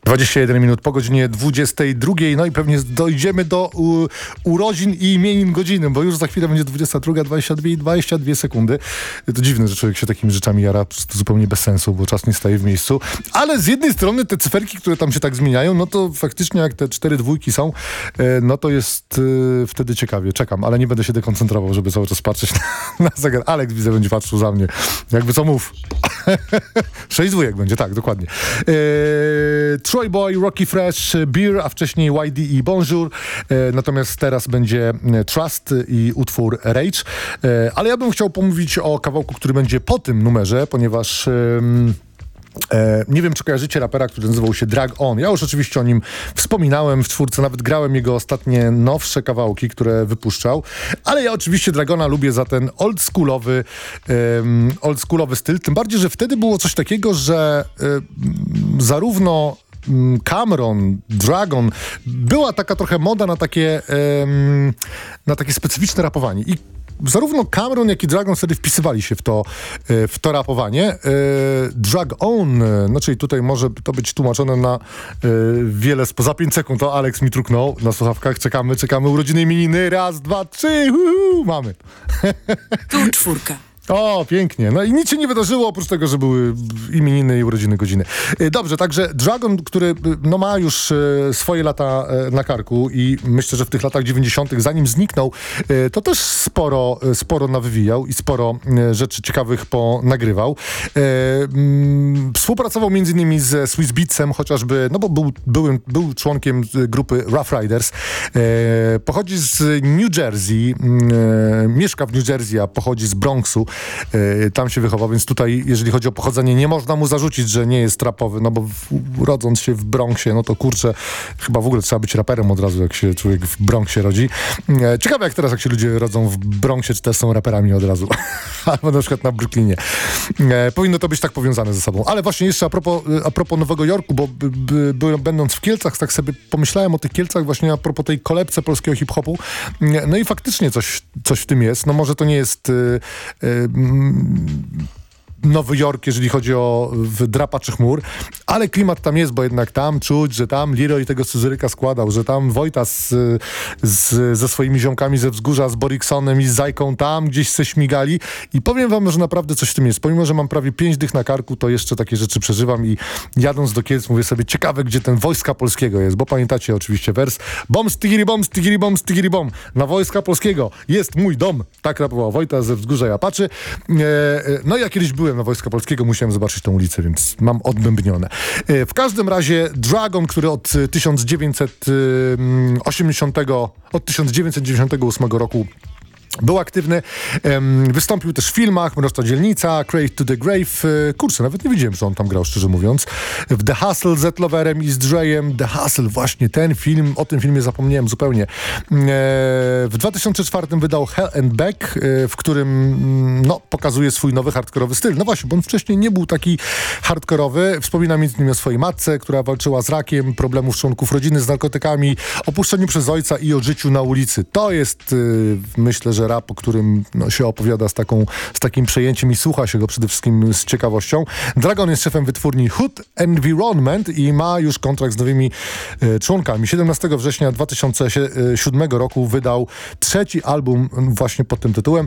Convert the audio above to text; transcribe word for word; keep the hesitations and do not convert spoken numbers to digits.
dwadzieścia jeden minut po godzinie dwudziestej drugiej, no i pewnie dojdziemy do u, urodzin i imienin godziny, bo już za chwilę będzie dwudziesta druga, dwadzieścia dwie i dwadzieścia dwie sekundy. To dziwne, że człowiek się takimi rzeczami jara, to zupełnie bez sensu, bo czas nie staje w miejscu. Ale z jednej strony te cyferki, które tam się tak zmieniają, no to faktycznie jak te cztery dwójki są, no to jest e, wtedy ciekawie. Czekam, ale nie będę się dekoncentrował, żeby cały czas patrzeć na, na zegar. Aleks, widzę, będzie patrzył za mnie. Jakby co mów. Sześć dwójek będzie, tak, dokładnie. E, Troy Boy, Rocky Fresh, Beer, a wcześniej Y D i Bonjour. E, natomiast teraz będzie Trust i utwór Rage. E, ale ja bym chciał pomówić o kawałku, który będzie po tym numerze, ponieważ... E, E, nie wiem, czy kojarzycie rapera, który nazywał się Drag On. Ja już oczywiście o nim wspominałem w czwórce, nawet grałem jego ostatnie nowsze kawałki, które wypuszczał, ale ja oczywiście Dragona lubię za ten oldschoolowy um, oldschoolowy styl, tym bardziej, że wtedy było coś takiego, że um, zarówno Cameron, Dragon, była taka trochę moda na takie um, na takie specyficzne rapowanie i zarówno Cameron, jak i Dragon wtedy wpisywali się w to, w to rapowanie. Drag On, no czyli tutaj może to być tłumaczone na wiele, za pięć sekund, to Aleks mi truknął na słuchawkach, czekamy, czekamy, urodziny, imieniny, raz, dwa, trzy, uhu, mamy. Tu czwórka. O, pięknie. No i nic się nie wydarzyło, oprócz tego, że były imieniny i urodziny godziny. Dobrze, także Dragon, który no, ma już e, swoje lata e, na karku i myślę, że w tych latach dziewięćdziesiątych, zanim zniknął, e, to też sporo, e, sporo nawywijał i sporo e, rzeczy ciekawych ponagrywał. E, m, współpracował między innymi ze Swizz Beatsem, chociażby, no bo był, był, był członkiem grupy Rough Riders. E, pochodzi z New Jersey, e, mieszka w New Jersey, a pochodzi z Bronxu. Tam się wychował, więc tutaj, jeżeli chodzi o pochodzenie, nie można mu zarzucić, że nie jest rapowy, no bo w, rodząc się w Bronxie, no to kurczę, chyba w ogóle trzeba być raperem od razu, jak się człowiek w Bronxie rodzi. Ciekawe jak teraz, jak się ludzie rodzą w Bronxie, czy też są raperami od razu. Albo na przykład na Brooklynie. Powinno to być tak powiązane ze sobą. Ale właśnie jeszcze a propos, a propos Nowego Jorku, bo by, by, by, będąc w Kielcach, tak sobie pomyślałem o tych Kielcach właśnie a propos tej kolebce polskiego hip-hopu. No i faktycznie coś, coś w tym jest. No może to nie jest... Yy, yy, Nowy Jork, jeżeli chodzi o drapaczy chmur, ale klimat tam jest, bo jednak tam czuć, że tam Leroy tego scyzoryka składał, że tam Wojta z, z, ze swoimi ziomkami ze Wzgórza, z Boriksonem i z Zajką tam gdzieś se śmigali i powiem wam, że naprawdę coś w tym jest. Pomimo, że mam prawie pięć dych na karku, to jeszcze takie rzeczy przeżywam i jadąc do Kielc mówię sobie, ciekawe, gdzie ten Wojska Polskiego jest, bo pamiętacie oczywiście wers bom, stigiri bom, stigiri bom, stigiri bom. Na Wojska Polskiego jest mój dom. Tak rapował Wojta ze Wzgórza i Apaczy. E, no ja kiedyś byłem na Wojska Polskiego, musiałem zobaczyć tę ulicę, więc mam odbębnione. W każdym razie Dragon, który od tysiąc dziewięćset osiemdziesiątego, od tysiąc dziewięćset dziewięćdziesiątego ósmego roku był aktywny, um, wystąpił też w filmach, Mroczna Dzielnica, Crave to the Grave, kurczę, nawet nie widziałem, że on tam grał, szczerze mówiąc. W The Hustle z Ed-Loverem i z Dre'em, The Hustle, właśnie ten film, o tym filmie zapomniałem zupełnie. E, w dwa tysiące czwartym wydał Hell and Back, e, w którym no, pokazuje swój nowy hardkorowy styl. No właśnie, bo on wcześniej nie był taki hardkorowy. Wspomina między innymi o swojej matce, która walczyła z rakiem, problemów członków rodziny z narkotykami, opuszczeniu przez ojca i o życiu na ulicy. To jest, e, myślę, że rap, o którym no, się opowiada z, taką, z takim przejęciem i słucha się go przede wszystkim z ciekawością. Dragon jest szefem wytwórni Hood Environment i ma już kontrakt z nowymi e, członkami. siedemnastego września dwa tysiące siódmego roku wydał trzeci album właśnie pod tym tytułem.